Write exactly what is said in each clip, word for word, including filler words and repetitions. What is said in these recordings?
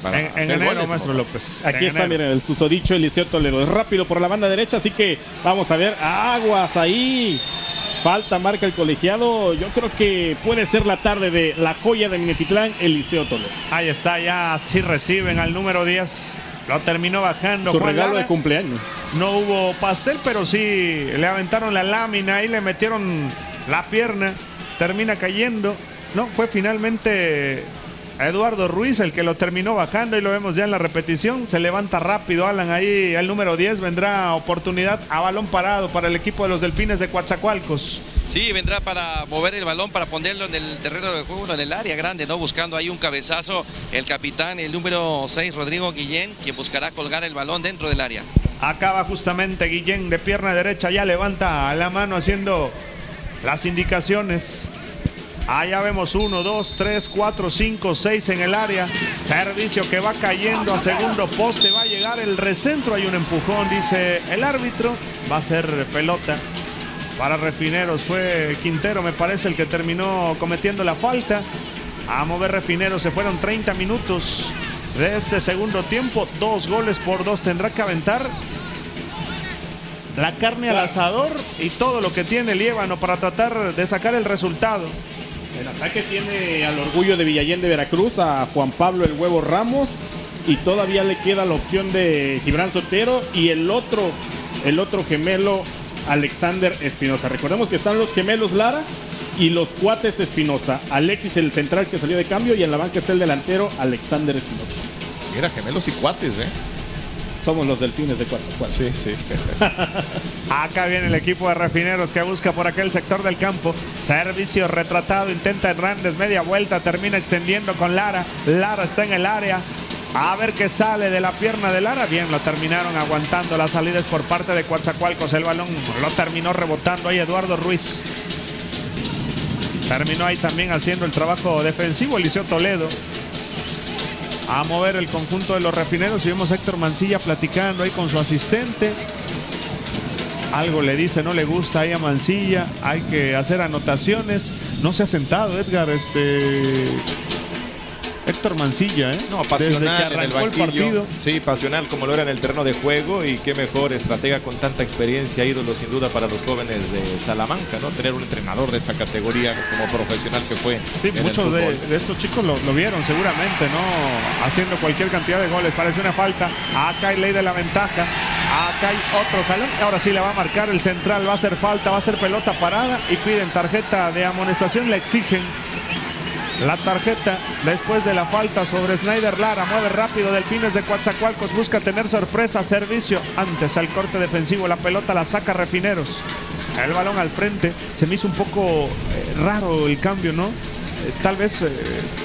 para en, en enero, goles, maestro López. Aquí en está, enero. miren, el susodicho Eliseo Toledo. Es rápido por la banda derecha, así que vamos a ver. Aguas ahí. Falta, marca el colegiado. Yo creo que puede ser la tarde de la joya de Minatitlán, Eliseo Toledo. Ahí está, ya sí reciben al número diez. Lo terminó bajando. Su Juan regalo Lara. de cumpleaños. No hubo pastel, pero sí le aventaron la lámina y le metieron la pierna. Termina cayendo. No, fue finalmente Eduardo Ruiz el que lo terminó bajando y lo vemos ya en la repetición. Se levanta rápido Alan ahí, el número diez. Vendrá oportunidad a balón parado para el equipo de los Delfines de Coatzacoalcos. Sí, vendrá para mover el balón, para ponerlo en el terreno de juego, en el área grande, ¿no? Buscando ahí un cabezazo, el capitán, el número seis, Rodrigo Guillén, quien buscará colgar el balón dentro del área. Acaba justamente Guillén de pierna derecha, ya levanta la mano haciendo las indicaciones. Allá vemos uno, dos, tres, cuatro, cinco, seis en el área. Servicio que va cayendo a segundo poste. Va a llegar el recentro. Hay un empujón, dice el árbitro. Va a ser pelota para Refineros. Fue Quintero, me parece, el que terminó cometiendo la falta. A mover Refineros. Se fueron treinta minutos de este segundo tiempo. Dos goles por dos. Tendrá que aventar la carne al asador y todo lo que tiene Liévano para tratar de sacar el resultado. El ataque tiene al orgullo de Villallén de Veracruz, a Juan Pablo el Huevo Ramos, y todavía le queda la opción de Gibran Sotero y el otro, el otro gemelo, Alexander Espinosa. Recordemos que están los gemelos Lara y los cuates Espinosa. Alexis, el central que salió de cambio, y en la banca está el delantero Alexander Espinosa. Era gemelos y cuates, ¿eh? Somos los Delfines de Coatzacoalcos. Sí, sí. Acá viene el equipo de Refineros que busca por aquel sector del campo. Servicio retratado, intenta Hernández, media vuelta, termina extendiendo con Lara. Lara está en el área. A ver qué sale de la pierna de Lara. Bien, lo terminaron aguantando las salidas por parte de Coatzacoalcos. El balón lo terminó rebotando ahí Eduardo Ruiz. Terminó ahí también haciendo el trabajo defensivo Eliseo Toledo. A mover el conjunto de los Refineros y vemos a Héctor Mancilla platicando ahí con su asistente. Algo le dice, no le gusta ahí a Mancilla. Hay que hacer anotaciones. No se ha sentado, Edgar, este... Héctor Mancilla, ¿eh? No, pasional desde que en el arrancó el banquillo. partido. Sí, pasional como lo era en el terreno de juego, y qué mejor estratega con tanta experiencia, ídolo sin duda para los jóvenes de Salamanca, ¿no? Tener un entrenador de esa categoría como profesional que fue. Sí, muchos de, de estos chicos lo, lo vieron seguramente, ¿no? Haciendo cualquier cantidad de goles. Parece una falta. Acá hay ley de la ventaja. Acá hay otro jalón. Ahora sí le va a marcar el central. Va a hacer falta, va a ser pelota parada y piden tarjeta de amonestación. Le exigen la tarjeta después de la falta sobre Snyder Lara. Mueve rápido Delfines de Coatzacoalcos, busca tener sorpresa. Servicio antes al corte defensivo, la pelota la saca Refineros. El balón al frente. Se me hizo un poco eh, raro el cambio, ¿no? Eh, tal vez eh,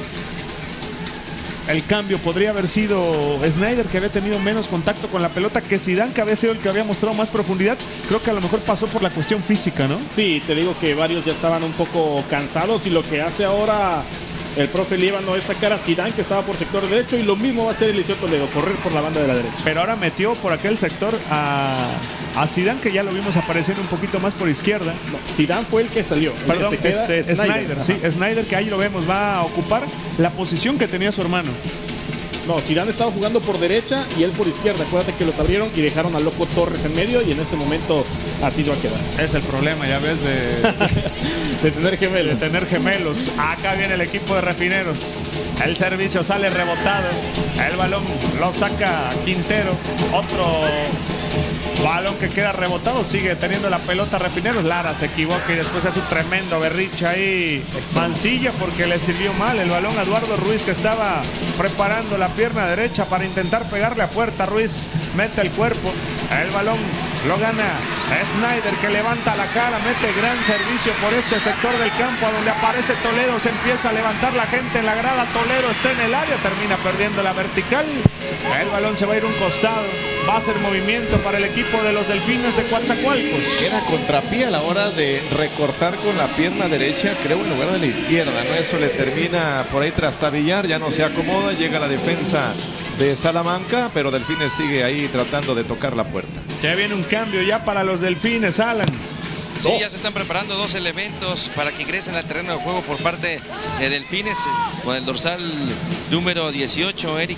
el cambio podría haber sido Snyder, que había tenido menos contacto con la pelota que Zidane, que había sido el que había mostrado más profundidad. Creo que a lo mejor pasó por la cuestión física, ¿no? Sí, te digo que varios ya estaban un poco cansados, y lo que hace ahora el profe Liévano es sacar a Zidane, que estaba por sector derecho, y lo mismo va a hacer Eliseo Toledo, correr por la banda de la derecha. Pero ahora metió por aquel sector a, a Zidane, que ya lo vimos apareciendo un poquito más por izquierda. No, Zidane fue el que salió. El Perdón, que se queda, este, Snyder, Snyder, sí, Snyder, que ahí lo vemos, va a ocupar la posición que tenía su hermano. No, Zidane estaba jugando por derecha y él por izquierda. Acuérdate que los abrieron y dejaron a Loco Torres en medio, y en ese momento así se va a quedar. Es el problema, ya ves, de, de tener gemelos. de tener gemelos. Acá viene el equipo de Refineros. El servicio sale rebotado. El balón lo saca Quintero. Otro balón que queda rebotado. Sigue teniendo la pelota Refineros. Lara se equivoca y después hace un tremendo berriche ahí Mancilla, porque le sirvió mal el balón a Eduardo Ruiz, que estaba preparando la pierna derecha para intentar pegarle a puerta. Ruiz mete el cuerpo. El balón lo gana Snyder, que levanta la cara, mete gran servicio por este sector del campo, a donde aparece Toledo. Se empieza a levantar la gente en la grada. Toledo está en el área, termina perdiendo la vertical. El balón se va a ir un costado. Va a ser movimiento para el equipo de los Delfines de Coatzacoalcos. Queda contrapié a la hora de recortar con la pierna derecha, creo, en lugar de la izquierda, ¿no? Eso le termina por ahí trastabillar, ya no se acomoda, llega la defensa de Salamanca, pero Delfines sigue ahí tratando de tocar la puerta. Ya viene un cambio ya para los Delfines, Alan. Sí, ya se están preparando dos elementos para que ingresen al terreno de juego por parte de Delfines, con el dorsal número dieciocho, Eric